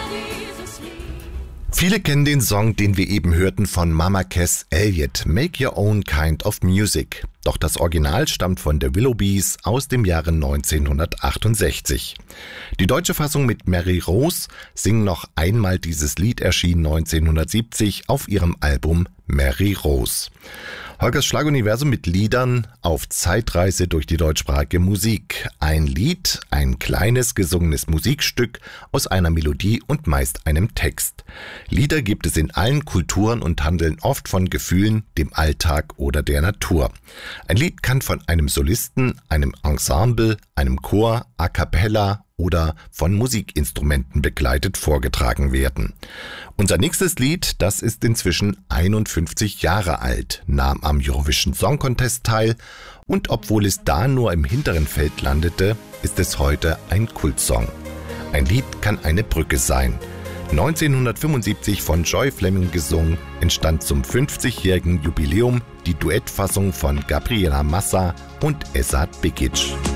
Viele kennen den Song, den wir eben hörten, von Mama Cass Elliot, Make Your Own Kind of Music. Doch das Original stammt von The Willoughbys aus dem Jahre 1968. Die deutsche Fassung mit Mary Rose, Sing noch einmal dieses Lied, erschien 1970 auf ihrem Album Mary Rose. Holgers Schlaguniversum mit Liedern auf Zeitreise durch die deutschsprachige Musik. Ein Lied, ein kleines gesungenes Musikstück aus einer Melodie und meist einem Text. Lieder gibt es in allen Kulturen und handeln oft von Gefühlen, dem Alltag oder der Natur. Ein Lied kann von einem Solisten, einem Ensemble, einem Chor, a cappella oder von Musikinstrumenten begleitet vorgetragen werden. Unser nächstes Lied, das ist inzwischen 51 Jahre alt, nahm am Eurovision Song Contest teil und obwohl es da nur im hinteren Feld landete, ist es heute ein Kultsong. Ein Lied kann eine Brücke sein. 1975 von Joy Fleming gesungen, entstand zum 50-jährigen Jubiläum die Duettfassung von Gabriela Massa und Esad Begic.